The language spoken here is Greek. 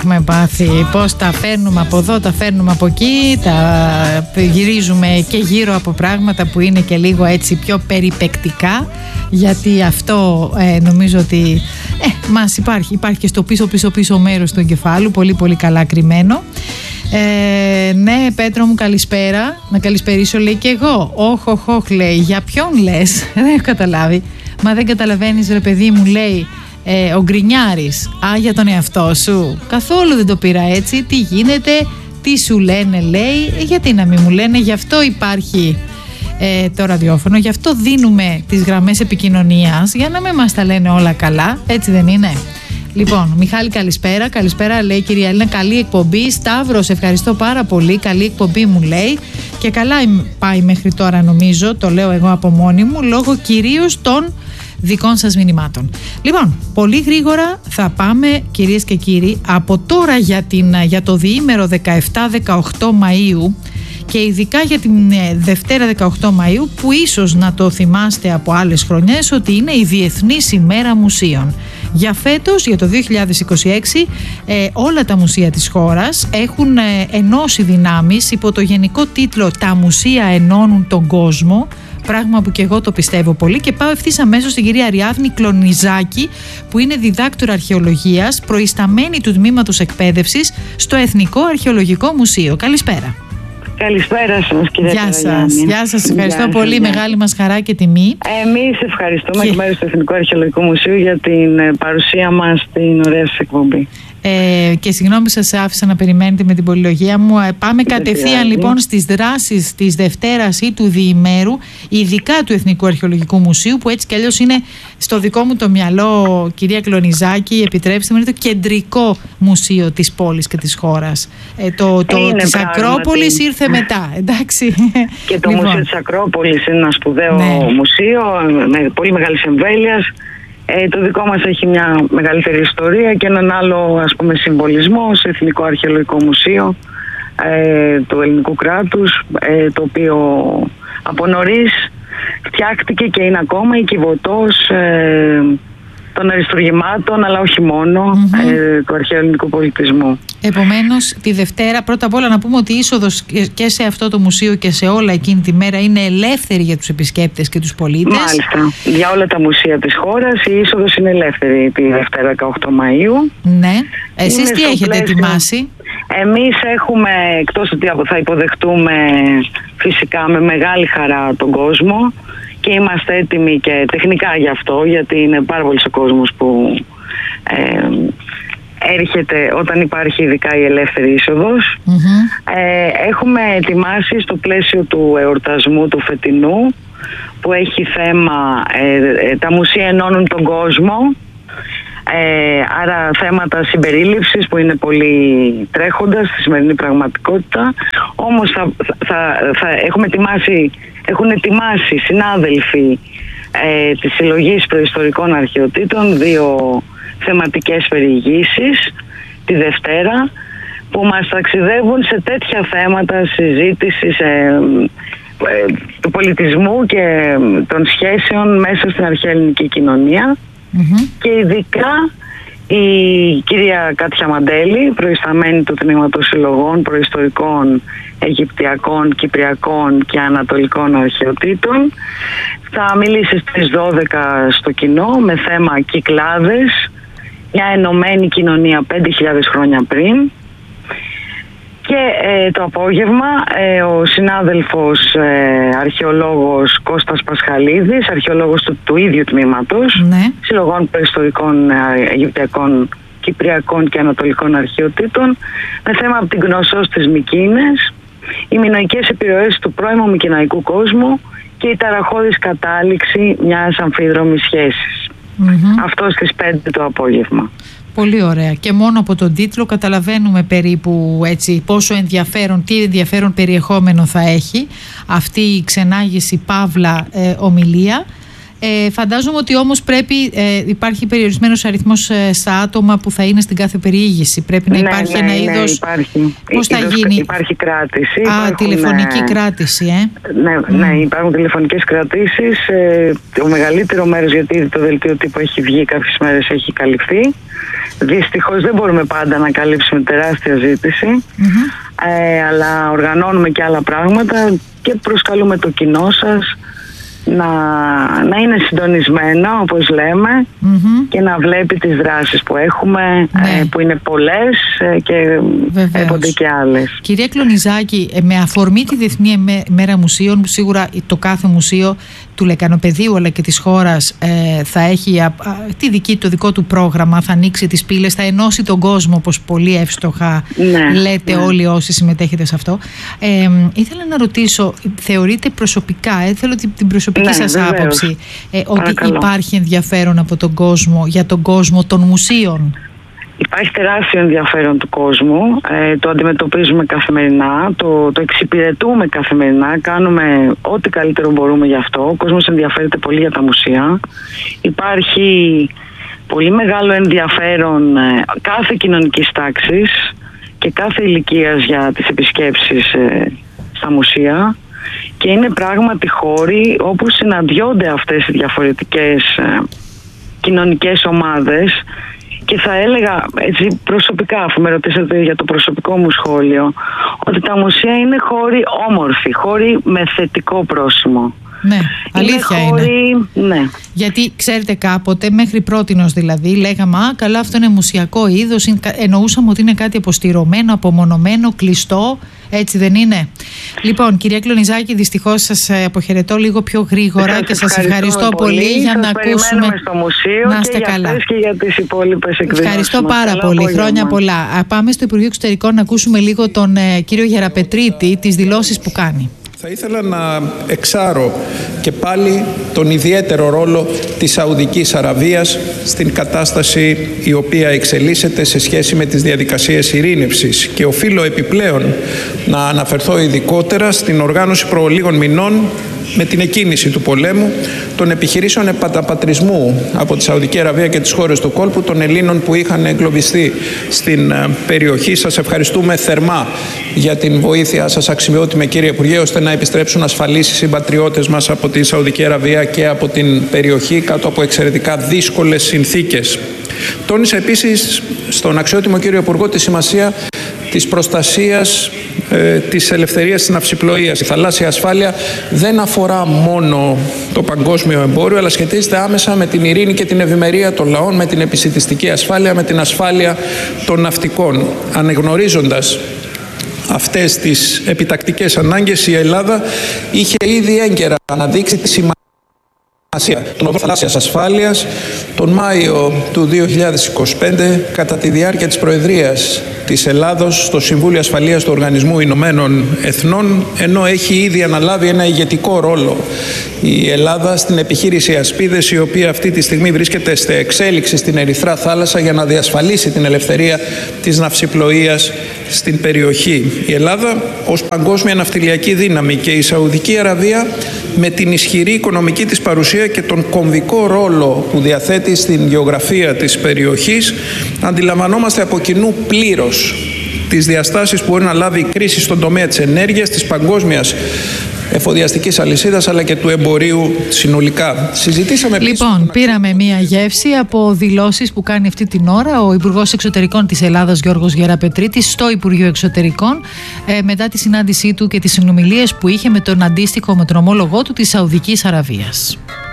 έχουμε πάθει. Πώς τα φέρνουμε από εδώ, τα φέρνουμε από εκεί, τα γυρίζουμε και γύρω από πράγματα που είναι και λίγο έτσι πιο περιπεκτικά, γιατί αυτό νομίζω ότι μας υπάρχει και στο πίσω μέρος του εγκεφάλου, πολύ πολύ καλά κρυμμένο. Ναι, Πέτρο μου, καλησπέρα. Να καλησπερίσω, λέει, και εγώ. Όχ, λέει. Για ποιον λες? Δεν έχω καταλάβει. Μα δεν καταλαβαίνεις, ρε παιδί μου, λέει, ο Γκρινιάρης. Για τον εαυτό σου. Καθόλου δεν το πήρα έτσι. Τι γίνεται, τι σου λένε, λέει. Γιατί να μην μου λένε? Γι' αυτό υπάρχει το ραδιόφωνο, γι' αυτό δίνουμε τις γραμμές επικοινωνίας, για να μην μας τα λένε όλα καλά. Έτσι δεν είναι? Λοιπόν, Μιχάλη, καλησπέρα. Καλησπέρα, λέει η κυρία Έλληνα. Καλή εκπομπή. Σταύρος, ευχαριστώ πάρα πολύ. Καλή εκπομπή, μου λέει. Και καλά πάει μέχρι τώρα, νομίζω. Το λέω εγώ από μόνη μου, λόγω κυρίως των δικών σας μηνυμάτων. Λοιπόν, πολύ γρήγορα θα πάμε, κυρίες και κύριοι, από τώρα για το διήμερο 17-18 Μαΐου και ειδικά για την Δευτέρα 18 Μαΐου, που ίσως να το θυμάστε από άλλες χρονιές ότι είναι η Διεθνής ημέρα μουσείων. Για φέτος, για το 2026, όλα τα μουσεία της χώρας έχουν ενώσει δυνάμεις υπό το γενικό τίτλο «Τα μουσεία ενώνουν τον κόσμο», πράγμα που και εγώ το πιστεύω πολύ, και πάω ευθύς αμέσως στην κυρία Αριάδνη Κλονιζάκη, που είναι διδάκτορα αρχαιολογίας, προϊσταμένη του Τμήματος Εκπαίδευσης στο Εθνικό Αρχαιολογικό Μουσείο. Καλησπέρα. Καλησπέρα σας, κυρία Καραγιάννη. Γεια σας, ευχαριστώ πολύ, μεγάλη μας χαρά και τιμή. Εμείς ευχαριστούμε εκ μέρους του Εθνικού Αρχαιολογικού Μουσείου για την παρουσία μας στην ωραία σας εκπομπή. Και συγγνώμη, σας άφησα να περιμένετε με την πολυλογία μου. Πάμε κατευθείαν λοιπόν στις δράσεις της Δευτέρας ή του διημέρου, ειδικά του Εθνικού Αρχαιολογικού Μουσείου, που έτσι κι αλλιώς είναι στο δικό μου το μυαλό, κυρία Κλονιζάκη, επιτρέψτε μου, είναι το κεντρικό μουσείο της πόλης και της χώρας. Το της Ακρόπολης ήρθε μετά, εντάξει. Και το Μουσείο της Ακρόπολης είναι ένα σπουδαίο μουσείο με πολύ μεγάλης εμβέλειας. Το δικό μας έχει μια μεγαλύτερη ιστορία και έναν άλλο, ας πούμε, συμβολισμό σε Εθνικό Αρχαιολογικό Μουσείο του ελληνικού κράτους, το οποίο από νωρίς φτιάχτηκε και είναι ακόμα η κυβωτός των αριστουργημάτων, αλλά όχι μόνο, του αρχαίου ελληνικού πολιτισμού. Επομένως, τη Δευτέρα, πρώτα απ' όλα να πούμε ότι η είσοδος και σε αυτό το μουσείο και σε όλα εκείνη τη μέρα είναι ελεύθερη για τους επισκέπτες και τους πολίτες. Μάλιστα. Για όλα τα μουσεία της χώρας η είσοδος είναι ελεύθερη τη Δευτέρα 18 Μαΐου. Ναι. Εσείς τι έχετε ετοιμάσει? Εμείς έχουμε, εκτός ότι θα υποδεχτούμε φυσικά με μεγάλη χαρά τον κόσμο, και είμαστε έτοιμοι και τεχνικά γι' αυτό, γιατί είναι πάρα πολύς ο κόσμος που έρχεται όταν υπάρχει ειδικά η ελεύθερη είσοδος. Έχουμε ετοιμάσει στο πλαίσιο του εορτασμού του φετινού, που έχει θέμα «Τα μουσεία ενώνουν τον κόσμο», άρα θέματα συμπερίληψης που είναι πολύ τρέχοντα στη σημερινή πραγματικότητα. Όμως έχουν ετοιμάσει συνάδελφοι της Συλλογής Προϊστορικών Αρχαιοτήτων 2 θεματικές περιηγήσεις τη Δευτέρα, που μας ταξιδεύουν σε τέτοια θέματα συζήτησης του πολιτισμού και των σχέσεων μέσα στην αρχαία ελληνική κοινωνία. Και ειδικά η κυρία Κάτια Μαντέλη, προϊσταμένη του Τμήματος Συλλογών Προϊστορικών Αιγυπτιακών, Κυπριακών και Ανατολικών Αρχαιοτήτων, θα μιλήσει στις 12 στο κοινό με θέμα «Κυκλάδες, μια ενωμένη κοινωνία 5.000 χρόνια πριν». Και το απόγευμα ο συνάδελφος αρχαιολόγος Κώστας Πασχαλίδης, αρχαιολόγος του ίδιου τμήματος, Συλλογών Προϊστορικών Αιγυπτιακών, Κυπριακών και Ανατολικών Αρχαιοτήτων, με θέμα από την Γνωσός στις Μικίνες, οι μινωικές επιρροές του πρώιμου μικηναϊκού κόσμου και η ταραχώδης κατάληξη μιας αμφίδρομης σχέσης. Αυτό στις 5 το απόγευμα. Πολύ ωραία. Και μόνο από τον τίτλο καταλαβαίνουμε περίπου έτσι πόσο ενδιαφέρον, τι ενδιαφέρον περιεχόμενο θα έχει αυτή η ξενάγηση παύλα ομιλία. Φαντάζομαι ότι όμως πρέπει, υπάρχει περιορισμένος αριθμός στα άτομα που θα είναι στην κάθε περιήγηση. Πρέπει να υπάρχει ένα είδος. Υπάρχει. Πώς θα γίνει? Υπάρχει κράτηση. Τηλεφωνική κράτηση. Ναι, υπάρχουν τηλεφωνικές κρατήσεις. Το μεγαλύτερο μέρος, γιατί το δελτίο τύπου έχει βγει κάποιες μέρες, έχει καλυφθεί. Δυστυχώς δεν μπορούμε πάντα να καλύψουμε τεράστια ζήτηση, αλλά οργανώνουμε και άλλα πράγματα και προσκαλούμε το κοινό σας να είναι συντονισμένα, όπως λέμε, και να βλέπει τις δράσεις που έχουμε, που είναι πολλές και έπονται και άλλες. Κυρία Κλωνιζάκη, με αφορμή τη Διεθνή Μέρα Μουσείων, που σίγουρα το κάθε μουσείο του Λεκανοπεδίου αλλά και της χώρας θα έχει το δικό του πρόγραμμα, θα ανοίξει τις πύλες, θα ενώσει τον κόσμο, όπως πολύ εύστοχα λέτε όλοι όσοι συμμετέχετε σε αυτό. Ήθελα να ρωτήσω, θεωρείτε προσωπικά, θέλω την προσωπική σας άποψη, ότι υπάρχει ενδιαφέρον από τον κόσμο για τον κόσμο των μουσείων? Υπάρχει τεράστιο ενδιαφέρον του κόσμου, το αντιμετωπίζουμε καθημερινά, το εξυπηρετούμε καθημερινά, κάνουμε ό,τι καλύτερο μπορούμε γι' αυτό. Ο κόσμος ενδιαφέρεται πολύ για τα μουσεία. Υπάρχει πολύ μεγάλο ενδιαφέρον κάθε κοινωνικής τάξης και κάθε ηλικίας για τις επισκέψεις στα μουσεία, και είναι πράγματι χώροι όπου συναντιόνται αυτές οι διαφορετικές κοινωνικές ομάδες. Και θα έλεγα έτσι προσωπικά, αφού με ρωτήσατε για το προσωπικό μου σχόλιο, ότι τα μουσεία είναι χώροι όμορφοι, χώροι με θετικό πρόσημο. Ναι, αλήθεια είναι. Ναι. Γιατί ξέρετε, κάποτε, μέχρι πρότινος δηλαδή, λέγαμε καλά, αυτό είναι μουσιακό είδος, εννοούσαμε ότι είναι κάτι αποστηρωμένο, απομονωμένο, κλειστό. Έτσι δεν είναι? Λοιπόν, κυρία Κλωνιζάκη, δυστυχώς σας αποχαιρετώ λίγο πιο γρήγορα και σας ευχαριστώ πολύ για να ακούσουμε. Στο μουσείο να είστε καλά. Και για τις υπόλοιπες εκδηλώσεις. Ευχαριστώ πάρα πολύ. Χρόνια πολλά. Πάμε στο Υπουργείο Εξωτερικών να ακούσουμε λίγο τον κύριο Γεραπετρίτη, τις δηλώσεις που κάνει. Θα ήθελα να εξάρω και πάλι τον ιδιαίτερο ρόλο της Σαουδικής Αραβίας στην κατάσταση η οποία εξελίσσεται σε σχέση με τις διαδικασίες ειρήνευσης, και οφείλω επιπλέον να αναφερθώ ειδικότερα στην οργάνωση προ λίγων μηνών, με την εκκίνηση του πολέμου, των επιχειρήσεων επαναπατρισμού από τη Σαουδική Αραβία και τις χώρες του κόλπου των Ελλήνων που είχαν εγκλωβιστεί στην περιοχή. Σας ευχαριστούμε θερμά για την βοήθεια σας, αξιότιμε κύριε Υπουργέ, ώστε να επιστρέψουν ασφαλείς οι συμπατριώτες μας από τη Σαουδική Αραβία και από την περιοχή κάτω από εξαιρετικά δύσκολες συνθήκες. Τόνισα επίσης στον αξιότιμο κύριο Υπουργό τη σημασία της προστασίας της ελευθερίας της ναυσιπλοείας. Η θαλάσσια ασφάλεια δεν αφορά μόνο το παγκόσμιο εμπόριο, αλλά σχετίζεται άμεσα με την ειρήνη και την ευημερία των λαών, με την επισιτιστική ασφάλεια, με την ασφάλεια των ναυτικών. Αναγνωρίζοντας αυτές τις επιτακτικές ανάγκες, η Ελλάδα είχε ήδη έγκαιρα αναδείξει τη σημασία των οδών θαλάσσιας ασφάλειας τον Μάιο του 2025 κατά τη διάρκεια της Προεδρίας της Ελλάδος στο Συμβούλιο Ασφαλείας του Οργανισμού Ηνωμένων Εθνών, ενώ έχει ήδη αναλάβει ένα ηγετικό ρόλο η Ελλάδα στην επιχείρηση Ασπίδες, η οποία αυτή τη στιγμή βρίσκεται σε εξέλιξη στην Ερυθρά Θάλασσα για να διασφαλίσει την ελευθερία της ναυσιπλοείας στην περιοχή. Η Ελλάδα ως παγκόσμια ναυτιλιακή δύναμη και η Σαουδική Αραβία με την ισχυρή οικονομική της παρουσία και τον κομβικό ρόλο που διαθέτει στην γεωγραφία της περιοχής, αντιλαμβανόμαστε από κοινού πλήρως τις διαστάσεις που μπορεί να λάβει η κρίση στον τομέα της ενέργειας, της παγκόσμιας εφοδιαστικής αλυσίδας αλλά και του εμπορίου συνολικά. Συζητήσαμε λοιπόν, πήραμε μία γεύση από δηλώσεις που κάνει αυτή την ώρα ο Υπουργός Εξωτερικών της Ελλάδας Γιώργος Γεραπετρίτης στο Υπουργείο Εξωτερικών μετά τη συνάντησή του και τις συνομιλίες που είχε με τον αντίστοιχο, με τον ομόλογό του της Σαουδικής Αραβίας.